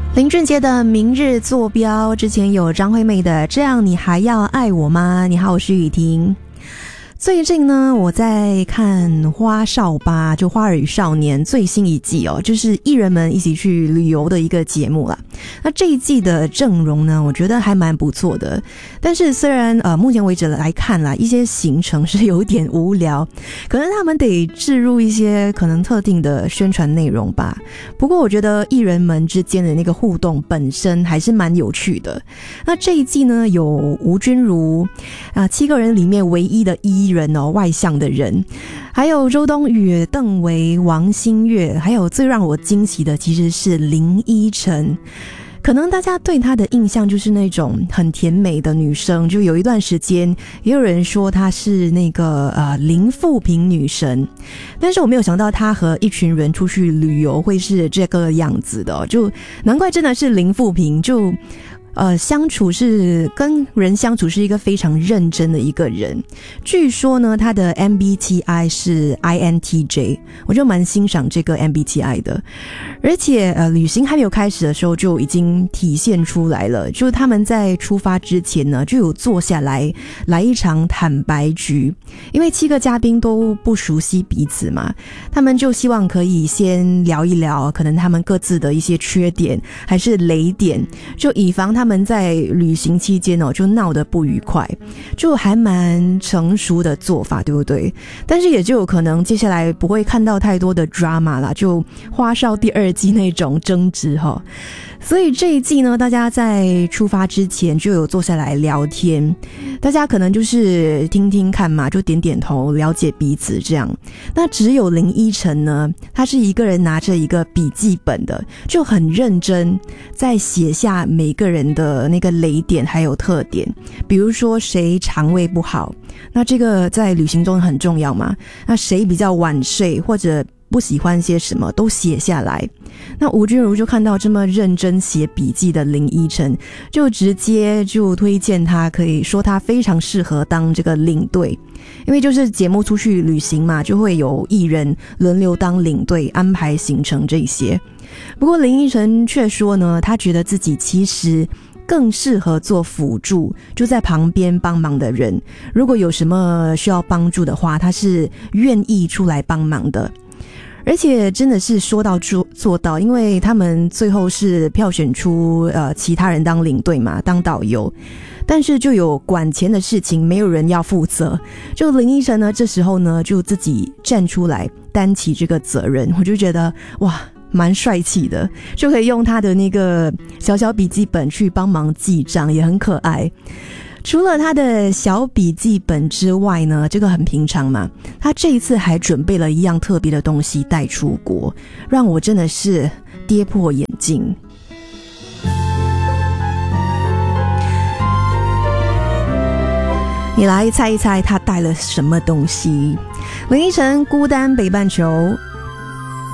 林俊杰的《明日坐标》，之前有张惠妹的《这样你还要爱我吗》。你好，我是雨婷。最近呢，我在看《花少八》，就《花儿与少年》最新一季哦，就是艺人们一起去旅游的一个节目啦。那这一季的阵容呢，我觉得还蛮不错的。但是虽然目前为止来看啦，一些行程是有点无聊，可能他们得置入一些可能特定的宣传内容吧。不过我觉得艺人们之间的那个互动本身还是蛮有趣的。那这一季呢，有吴君如7个人里面唯一的艺人哦，外向的人，还有周冬雨、邓为、王馨月，还有最让我惊喜的其实是林依晨。可能大家对她的印象就是那种很甜美的女生，就有一段时间也有人说她是那个零负评女神，但是我没有想到她和一群人出去旅游会是这个样子的，就难怪真的是零负评，就相处是跟人相处是一个非常认真的一个人。据说呢，他的 MBTI 是 INTJ， 我就蛮欣赏这个 MBTI 的。而且旅行还没有开始的时候就已经体现出来了，就是他们在出发之前呢，就有坐下来一场坦白局。因为7个嘉宾都不熟悉彼此嘛，他们就希望可以先聊一聊可能他们各自的一些缺点还是雷点，就以防他们在旅行期间就闹得不愉快，就还蛮成熟的做法，对不对？但是也就有可能接下来不会看到太多的 drama 啦，就花少第2季那种争执齁。所以这一季呢，大家在出发之前就有坐下来聊天，大家可能就是听听看嘛，就点点头了解彼此这样。那只有林依晨呢，他是一个人拿着一个笔记本的，就很认真在写下每个人的那个雷点还有特点。比如说谁肠胃不好，那这个在旅行中很重要嘛，那谁比较晚睡或者不喜欢些什么都写下来。那吴君如就看到这么认真写笔记的林依晨，就直接就推荐他，可以说他非常适合当这个领队。因为就是节目出去旅行嘛，就会有艺人轮流当领队，安排行程这些。不过林依晨却说呢，他觉得自己其实更适合做辅助，就在旁边帮忙的人，如果有什么需要帮助的话，他是愿意出来帮忙的。而且真的是说到做到，因为他们最后是票选出其他人当领队嘛，当导游，但是就有管钱的事情没有人要负责，就林依晨呢这时候呢就自己站出来担起这个责任。我就觉得哇，蛮帅气的，就可以用他的那个小小笔记本去帮忙记账，也很可爱。除了他的小笔记本之外呢，这个很平常嘛，他这一次还准备了一样特别的东西带出国，让我真的是跌破眼镜。你来猜一猜他带了什么东西？林依晨孤单北半球，